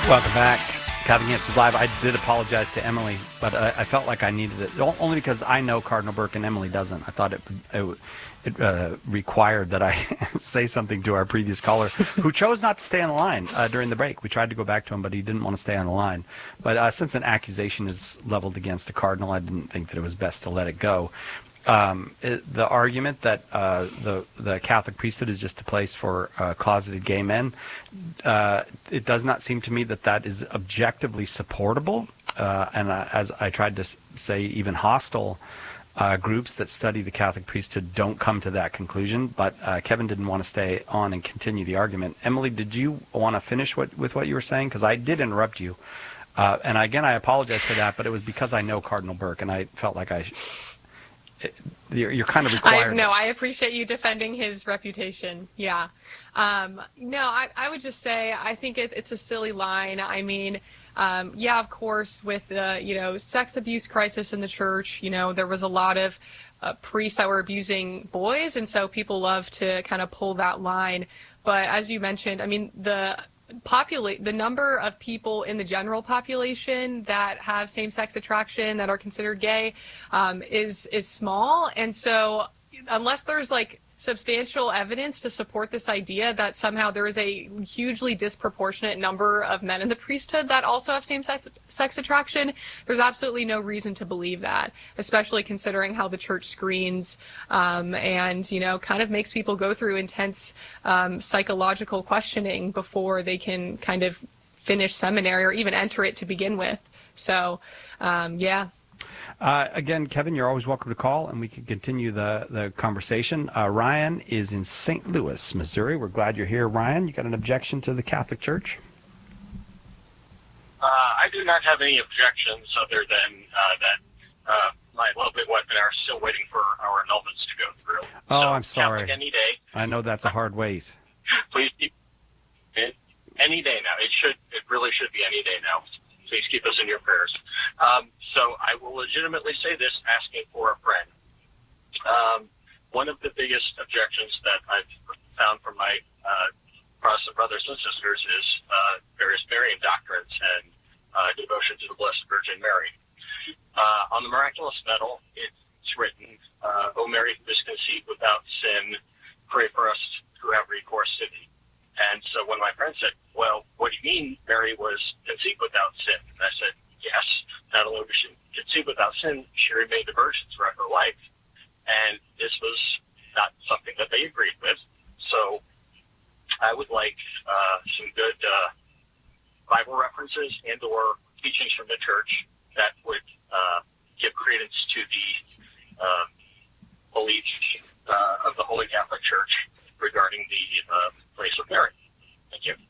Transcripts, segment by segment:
Welcome back. Catholic Answers Live. I did apologize to Emily, but I felt like I needed it, only because I know Cardinal Burke and Emily doesn't. I thought it required that I say something to our previous caller, who chose not to stay on the line during the break. We tried to go back to him, but he didn't want to stay on the line. But since an accusation is leveled against the Cardinal, I didn't think that it was best to let it go. The argument that the Catholic priesthood is just a place for closeted gay men, it does not seem to me that that is objectively supportable. And as I tried to say, even hostile groups that study the Catholic priesthood don't come to that conclusion. But Kevin didn't want to stay on and continue the argument. Emily, did you want to finish with what you were saying? Because I did interrupt you. And again, I apologize for that, but it was because I know Cardinal Burke, and I felt like you're kind of required. I appreciate you defending his reputation. Yeah. I would just say I think it's a silly line. I mean, yeah, of course, with the, sex abuse crisis in the church, there was a lot of priests that were abusing boys. And so people love to kind of pull that line. But as you mentioned, I mean, the number of people in the general population that have same-sex attraction, that are considered gay, is small. And so unless there's substantial evidence to support this idea that somehow there is a hugely disproportionate number of men in the priesthood that also have same-sex attraction, there's absolutely no reason to believe that, especially considering how the church screens and, kind of makes people go through intense psychological questioning before they can kind of finish seminary or even enter it to begin with. So, yeah. Again, Kevin, you're always welcome to call, and we can continue the conversation. Ryan is in St. Louis, Missouri. We're glad you're here, Ryan. You got an objection to the Catholic Church? I do not have any objections other than that my lovely wife and I are still waiting for our annulments to go through. Oh, so, I'm sorry. Catholic any day. I know that's a hard wait. Please keep it any day now. It really should be any day now. Please keep us in your prayers. So I will legitimately say this, asking for a friend. One of the biggest objections that I've found from my Protestant brothers and sisters is various Marian doctrines and devotion to the Blessed Virgin Mary. On the miraculous medal, it's written, O Mary, who is conceived without sin, pray for us who have recourse to thee. And so when my friend said, well, what do you mean Mary was conceived without sin? And I said, yes, not only was she conceived without sin, she remained a virgin throughout her life. And this was not something that they agreed with. So I would like some good Bible references and or teachings from the church that would give credence to the belief of the Holy Catholic Church regarding the place of Mary. Thank you.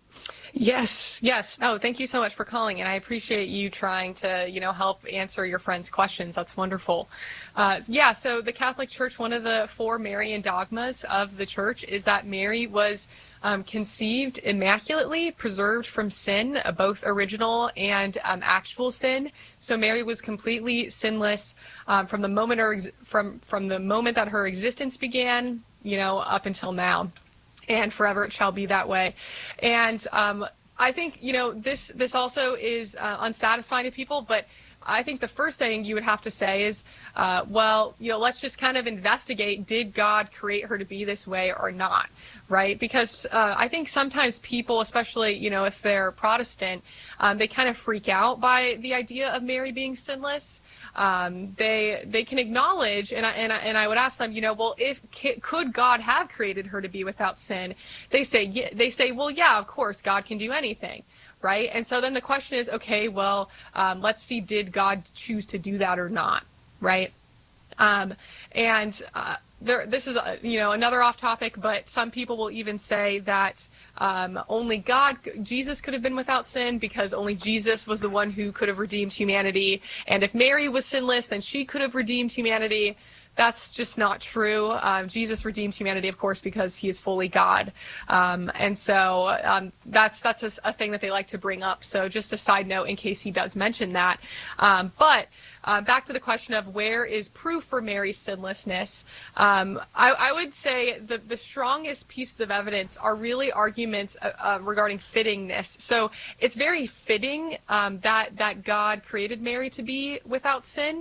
Yes. Oh, thank you so much for calling, and I appreciate you trying to, help answer your friend's questions. That's wonderful. So the Catholic Church, one of the 4 Marian dogmas of the church is that Mary was conceived immaculately, preserved from sin, both original and actual sin. So Mary was completely sinless from the moment from the moment that her existence began, up until now. And forever it shall be that way. And I think, this also is unsatisfying to people, but I think the first thing you would have to say is, let's just kind of investigate, did God create her to be this way or not, right? Because I think sometimes people, especially, if they're Protestant, they kind of freak out by the idea of Mary being sinless. They can acknowledge, and I would ask them, could God have created her to be without sin? They say, well, yeah, of course, God can do anything, right? And so then the question is, okay, well, let's see, did God choose to do that or not, right? This is, another off topic, but some people will even say that only Jesus could have been without sin because only Jesus was the one who could have redeemed humanity. And if Mary was sinless, then she could have redeemed humanity. that's just not true. Jesus redeemed humanity, of course, because he is fully God. And so that's a thing that they like to bring up. So just a side note in case he does mention that. But back to the question of where is proof for Mary's sinlessness, I would say the strongest pieces of evidence are really arguments regarding fittingness. So it's very fitting that God created Mary to be without sin.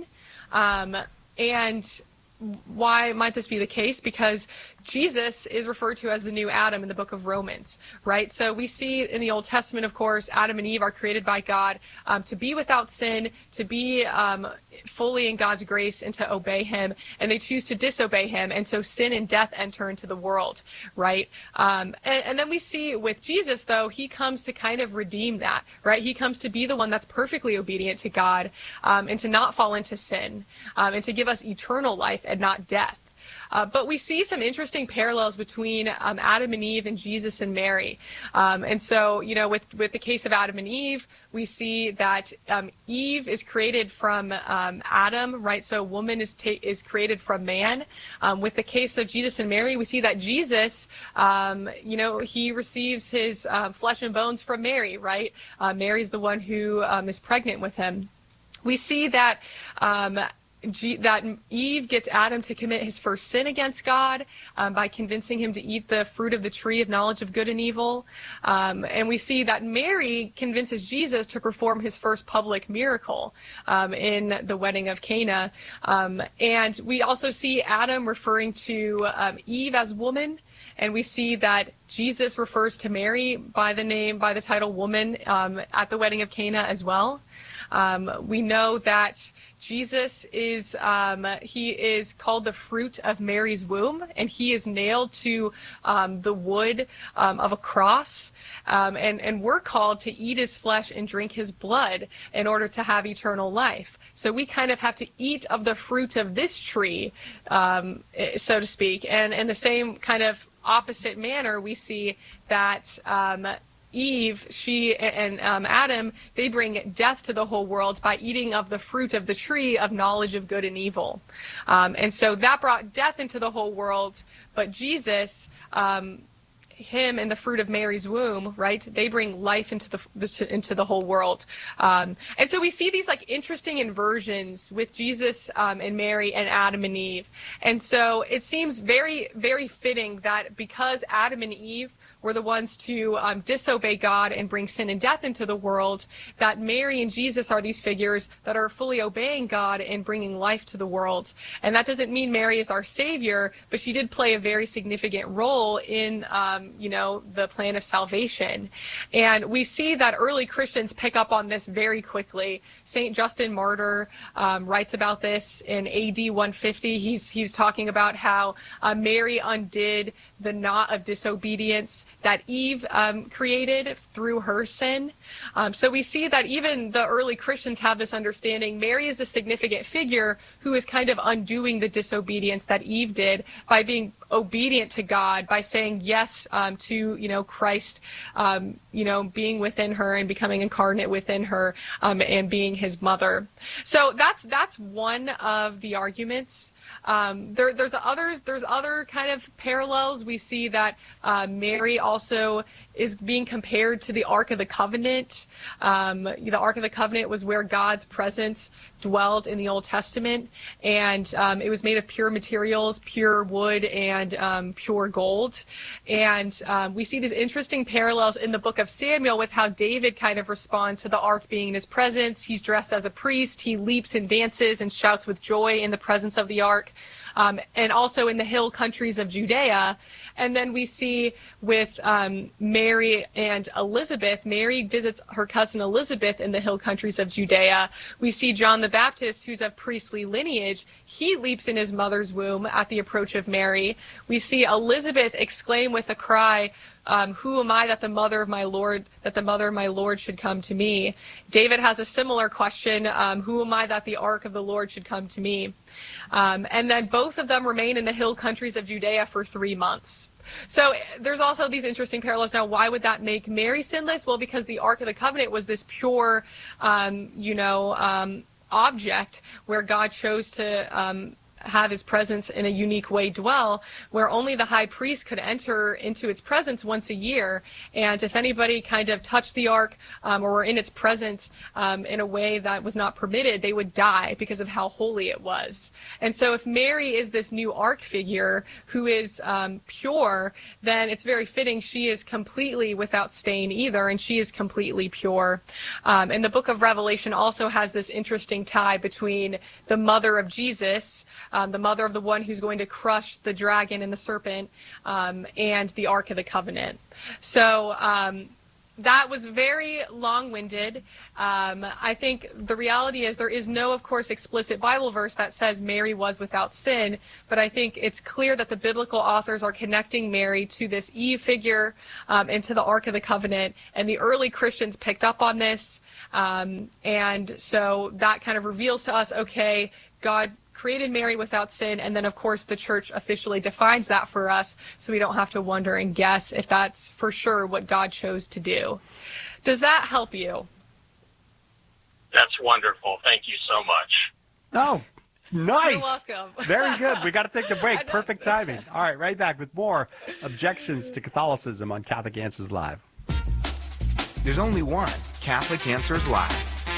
And why might this be the case? Because Jesus is referred to as the new Adam in the book of Romans, right? So we see in the Old Testament, of course, Adam and Eve are created by God to be without sin, to be fully in God's grace, and to obey him, and they choose to disobey him, and so sin and death enter into the world, right? And then we see with Jesus, though, he comes to kind of redeem that, right? He comes to be the one that's perfectly obedient to God, and to not fall into sin, and to give us eternal life and not death. But we see some interesting parallels between Adam and Eve and Jesus and Mary. And so, with the case of Adam and Eve, we see that Eve is created from Adam, right? So woman is created from man. With the case of Jesus and Mary, we see that Jesus, he receives his flesh and bones from Mary, right? Mary's the one who is pregnant with him. We see that that Eve gets Adam to commit his first sin against God by convincing him to eat the fruit of the tree of knowledge of good and evil. And we see that Mary convinces Jesus to perform his first public miracle in the wedding of Cana. And we also see Adam referring to Eve as woman. And we see that Jesus refers to Mary by the title woman at the wedding of Cana as well. We know that Jesus is called the fruit of Mary's womb, and he is nailed to the wood of a cross, and we're called to eat his flesh and drink his blood in order to have eternal life. So we kind of have to eat of the fruit of this tree, so to speak, and in the same kind of opposite manner, we see that Eve, she and Adam, they bring death to the whole world by eating of the fruit of the tree of knowledge of good and evil. And so that brought death into the whole world, but Jesus, him and the fruit of Mary's womb, right? They bring life into the whole world. And so we see these interesting inversions with Jesus and Mary and Adam and Eve. And so it seems very, very fitting that because Adam and Eve were the ones to disobey God and bring sin and death into the world, that Mary and Jesus are these figures that are fully obeying God and bringing life to the world. And that doesn't mean Mary is our savior, but she did play a very significant role in, the plan of salvation. And we see that early Christians pick up on this very quickly. St. Justin Martyr writes about this in AD 150. He's talking about how Mary undid the knot of disobedience that Eve created through her sin. So we see that even the early Christians have this understanding. Mary is the significant figure who is kind of undoing the disobedience that Eve did by being obedient to God, by saying yes to Christ being within her and becoming incarnate within her, and being his mother. So that's one of the arguments. There's other kind of parallels. We see that Mary also is being compared to the Ark of the Covenant. The Ark of the Covenant was where God's presence dwelled in the Old Testament, and it was made of pure materials, pure wood, and pure gold. And we see these interesting parallels in the book of Samuel with how David kind of responds to the Ark being in his presence. He's dressed as a priest. He leaps and dances and shouts with joy in the presence of the Ark. And also in the hill countries of Judea. And then we see with Mary and Elizabeth, Mary visits her cousin Elizabeth in the hill countries of Judea. We see John the Baptist, who's of priestly lineage, he leaps in his mother's womb at the approach of Mary. We see Elizabeth exclaim with a cry, who am I that the mother of my Lord should come to me? David has a similar question, who am I that the ark of the Lord should come to me? And then both of them remain in the hill countries of Judea for 3 months. So there's also these interesting parallels. Now, why would that make Mary sinless? Well, because the Ark of the Covenant was this pure, object where God chose to have his presence in a unique way dwell, where only the high priest could enter into its presence once a year. And if anybody kind of touched the ark or were in its presence in a way that was not permitted, they would die because of how holy it was. And so if Mary is this new ark figure who is pure, then it's very fitting she is completely without stain either, and she is completely pure. And the book of Revelation also has this interesting tie between the mother of Jesus, the mother of the one who's going to crush the dragon and the serpent, and the Ark of the Covenant. So that was very long-winded. I think the reality is there is no, of course, explicit Bible verse that says Mary was without sin, but I think it's clear that the biblical authors are connecting Mary to this Eve figure and to the Ark of the Covenant, and the early Christians picked up on this, and so that kind of reveals to us, okay, God created Mary without sin, and then of course the church officially defines that for us, so we don't have to wonder and guess if that's for sure what God chose to do. Does that help you? That's wonderful. Thank you so much. Oh, nice. You're welcome. Very good. We got to take the break. Perfect timing. All right, right back with more objections to Catholicism on Catholic Answers Live. There's only one Catholic Answers Live.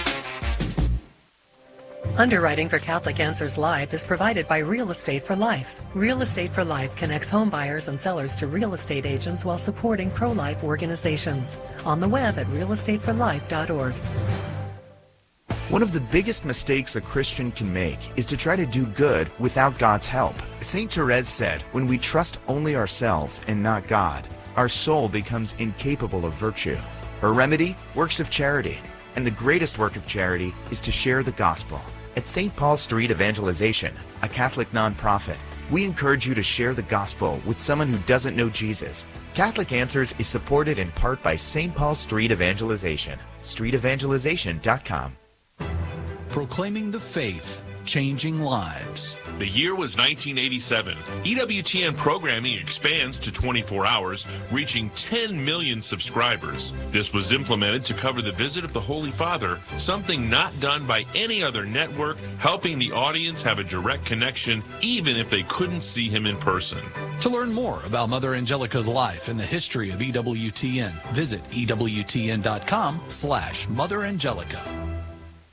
Underwriting for Catholic Answers Live is provided by Real Estate for Life. Real Estate for Life connects home buyers and sellers to real estate agents while supporting pro-life organizations. On the web at realestateforlife.org. One of the biggest mistakes a Christian can make is to try to do good without God's help. St. Therese said, when we trust only ourselves and not God, our soul becomes incapable of virtue. Her remedy? Works of charity. And the greatest work of charity is to share the gospel. At St. Paul Street Evangelization, a Catholic nonprofit, we encourage you to share the gospel with someone who doesn't know Jesus. Catholic Answers is supported in part by St. Paul Street Evangelization, streetevangelization.com. Proclaiming the faith, changing lives. The year was 1987. EWTN programming expands to 24 hours, reaching 10 million subscribers. This was implemented to cover the visit of the Holy Father, something not done by any other network, helping the audience have a direct connection even if they couldn't see him in person. To learn more about Mother Angelica's life and the history of EWTN, visit EWTN.com/Mother Angelica.